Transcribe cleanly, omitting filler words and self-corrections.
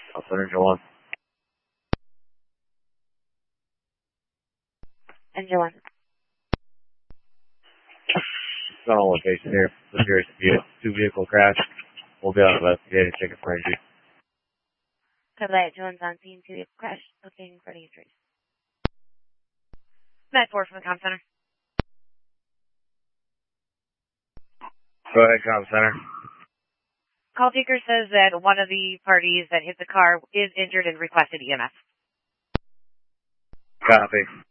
Call center, Engine 1. Engine 1. It's not on location here. The serious two-vehicle crash. We'll be on investigating, checking for injuries. Copy that. Engine 1's on scene. Two-vehicle crash. Looking for any injuries. 9-4 from the comm center. Go ahead, comm center. Call taker says that one of the parties that hit the car is injured and requested EMS. Copy.